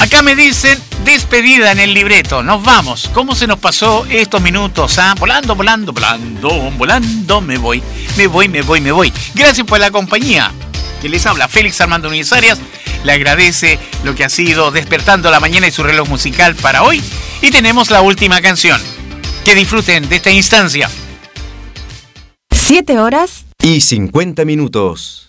Acá me dicen despedida en el libreto. Nos vamos. ¿Cómo se nos pasó estos minutos? Volando, volando, volando, volando. Me voy. Gracias por la compañía. Que les habla Félix Armando Núñez Arias. Le agradece lo que ha sido Despertando la Mañana y su reloj musical para hoy. Y tenemos la última canción. Que disfruten de esta instancia. 7 horas y 50 minutos.